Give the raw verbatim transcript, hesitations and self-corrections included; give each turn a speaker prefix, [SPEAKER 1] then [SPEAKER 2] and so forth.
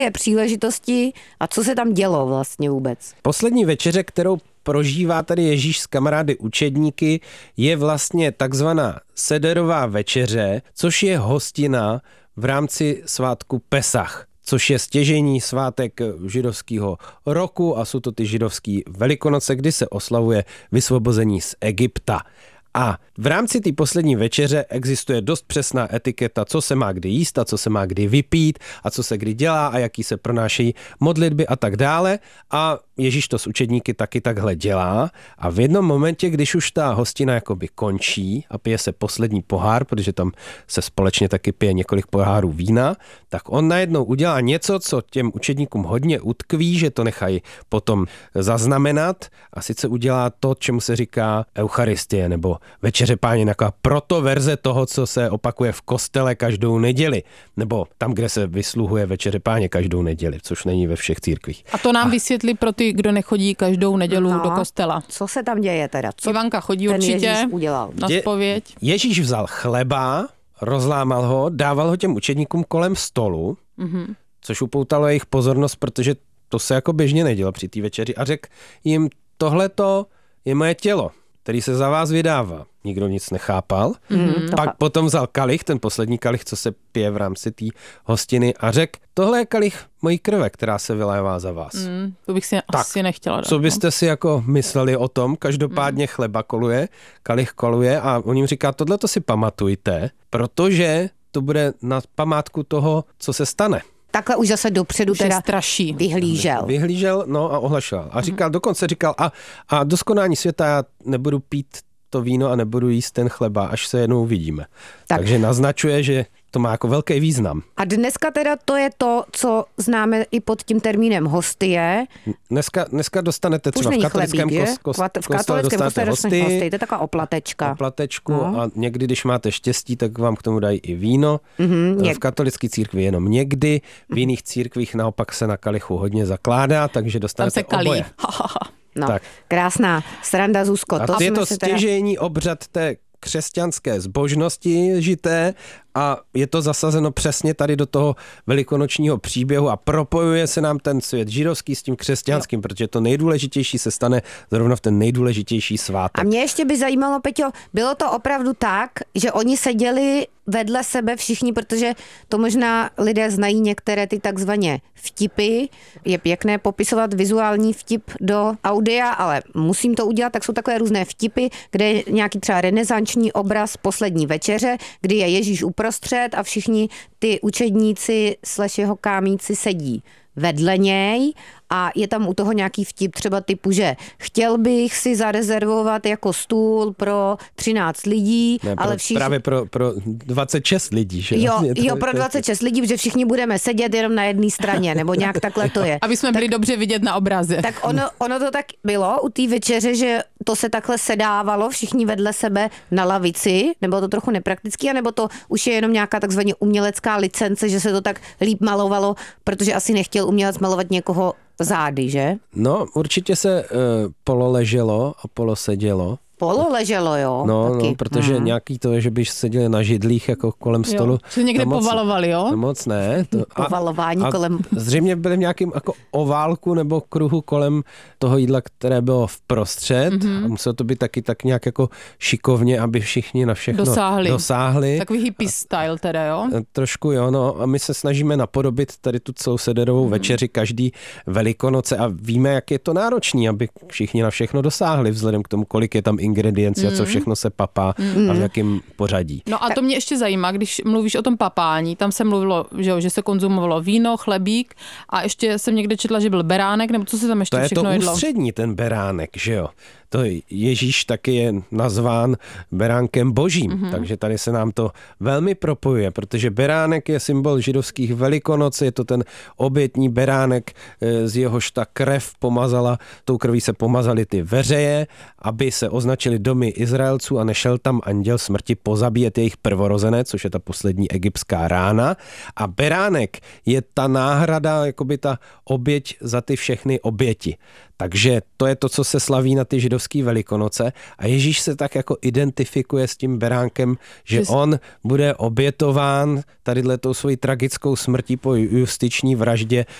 [SPEAKER 1] je příležitosti a co se tam dělo vlastně vůbec?
[SPEAKER 2] Poslední večeře, kterou prožívá tady Ježíš s kamarády učedníky, je vlastně takzvaná sederová večeře, což je hostina v rámci svátku Pesach, což je stěžejní svátek židovského roku a jsou to ty židovský velikonoce, kdy se oslavuje vysvobození z Egypta. A v rámci té poslední večeře existuje dost přesná etiketa, co se má kdy jíst a co se má kdy vypít a co se kdy dělá a jaký se pronášejí modlitby a tak dále. A Ježíš to s učedníky taky takhle dělá. A v jednom momentě, když už ta hostina jakoby končí a pije se poslední pohár, protože tam se společně taky pije několik pohárů vína, tak on najednou udělá něco, co těm učedníkům hodně utkví, že to nechají potom zaznamenat, a sice udělá to, čemu se říká eucharistie nebo večeře Páně, nějaká protoverze toho, co se opakuje v kostele každou neděli, nebo tam, kde se vysluhuje večeře Páně každou neděli, což není ve všech církvích.
[SPEAKER 3] A to nám a... vysvětlí pro ty, kdo nechodí každou nedělu no, do kostela.
[SPEAKER 1] Co se tam děje teda? Co
[SPEAKER 3] Ivanka chodí určitě na zpověď.
[SPEAKER 2] Je, Ježíš vzal chleba, rozlámal ho, dával ho těm učedníkům kolem stolu, mm-hmm. což upoutalo jejich pozornost, protože to se jako běžně nedělo při té večeři, a řekl jim, tohleto je moje tělo, který se za vás vydává. Nikdo nic nechápal. Mm-hmm. Pak potom vzal kalich, ten poslední kalich, co se pije v rámci té hostiny, a řekl, tohle je kalich mojí krve, která se vylévá za vás.
[SPEAKER 3] Mm, to bych si tak, asi nechtěla dát.
[SPEAKER 2] Co byste si jako mysleli o tom? Každopádně mm. chleba koluje, kalich koluje a on jim říká, tohle to si pamatujte, protože to bude na památku toho, co se stane.
[SPEAKER 1] Takhle už zase dopředu
[SPEAKER 3] už
[SPEAKER 1] teda
[SPEAKER 3] straší.
[SPEAKER 1] vyhlížel.
[SPEAKER 2] Vyhlížel, no a ohlašoval. A říkal, mm. dokonce říkal, a, a do skonání světa já nebudu pít to víno a nebudu jíst ten chleba, až se jednou uvidíme. Tak. Takže naznačuje, že to má jako velký význam.
[SPEAKER 1] A dneska teda to je to, co známe i pod tím termínem hostie.
[SPEAKER 2] Dneska, dneska dostanete třeba v katolickém
[SPEAKER 1] chlebík,
[SPEAKER 2] kos, kos,
[SPEAKER 1] v katolickém kostele dostanete hostii. To je taková oplatečka.
[SPEAKER 2] Oplatečku no. A někdy, když máte štěstí, tak vám k tomu dají i víno. Mm-hmm, v katolické církvi jenom někdy, v jiných církvích naopak se na kalichu hodně zakládá, takže dostanete oboje.
[SPEAKER 1] No, tak. Krásná sranda, Zuzko.
[SPEAKER 2] A to je to stěžejní teda... obřad té křesťanské zbožnosti žité a je to zasazeno přesně tady do toho velikonočního příběhu a propojuje se nám ten svět židovský s tím křesťanským, jo. Protože to nejdůležitější se stane zrovna v ten nejdůležitější svátek.
[SPEAKER 1] A mě ještě by zajímalo, Peťo, bylo to opravdu tak, že oni seděli vedle sebe všichni, protože to možná lidé znají některé ty takzvané vtipy. Je pěkné popisovat vizuální vtip do audia, ale musím to udělat, tak jsou takové různé vtipy, kde je nějaký třeba renesanční obraz poslední večeře, kdy je Ježíš uprostřed a všichni ty učedníci slash jeho kámíci sedí vedle něj a je tam u toho nějaký vtip třeba typu, že chtěl bych si zarezervovat jako stůl pro třináct lidí,
[SPEAKER 2] ne, pro,
[SPEAKER 1] ale všichni...
[SPEAKER 2] Právě pro, pro dvacet šest lidí, že?
[SPEAKER 1] Jo, jo, pro dvacet šest lidí, protože všichni budeme sedět jenom na jedné straně, nebo nějak takhle to je.
[SPEAKER 3] Aby jsme byli tak, dobře vidět na obraze.
[SPEAKER 1] Tak ono, ono to tak bylo u té večeře, že to se takhle sedávalo všichni vedle sebe na lavici, nebo to trochu nepraktický, anebo to už je jenom nějaká takzvaně umělecká licence, že se to tak líp malovalo, protože asi nechtěl umělec malovat někoho zády, že?
[SPEAKER 2] No, určitě se uh, pololeželo a polosedělo.
[SPEAKER 1] Pololeželo, jo?
[SPEAKER 2] No,
[SPEAKER 1] taky.
[SPEAKER 2] no, protože hmm. nějaký to je, že byš seděli na židlích jako kolem stolu.
[SPEAKER 3] Jo, se někde moc, povalovali, jo?
[SPEAKER 2] To moc ne. To,
[SPEAKER 1] a, Povalování a kolem...
[SPEAKER 2] zřejmě byli v nějakém jako oválku nebo kruhu kolem toho jídla, které bylo vprostřed. Mm-hmm. A muselo to být taky tak nějak jako šikovně, aby všichni na všechno dosáhli. dosáhli.
[SPEAKER 3] Takový hippie style teda, jo?
[SPEAKER 2] Trošku jo, no. A my se snažíme napodobit tady tu celou sederovou mm. večeři každý Velikonoce a víme, jak je to náročný, aby všichni na všechno dosáhli, vzhledem k tomu, kolik je tam ingrediencí mm. a co všechno se papá mm. a v jakém pořadí.
[SPEAKER 3] No a to mě ještě zajímá, když mluvíš o tom papání, tam se mluvilo, že, že se konzumovalo víno, chlebík a ještě jsem někde četla, že byl beránek, nebo co se tam ještě
[SPEAKER 2] to
[SPEAKER 3] všechno jedlo?
[SPEAKER 2] To je to ústřední, ten beránek, že jo. To Ježíš taky je nazván beránkem božím, mm-hmm. takže tady se nám to velmi propojuje, protože beránek je symbol židovských velikonoc, je to ten obětní beránek, z jehož ta krev pomazala, tou krví se pomazaly ty veřeje, aby se označili domy Izraelců a nešel tam anděl smrti pozabíjet jejich prvorozené, což je ta poslední egyptská rána. A beránek je ta náhrada, jakoby ta oběť za ty všechny oběti. Takže to je to, co se slaví na ty židovské Velikonoce a Ježíš se tak jako identifikuje s tím beránkem, že
[SPEAKER 3] Že
[SPEAKER 2] on bude obětován tadyhletou svojí tragickou smrtí po justiční vraždě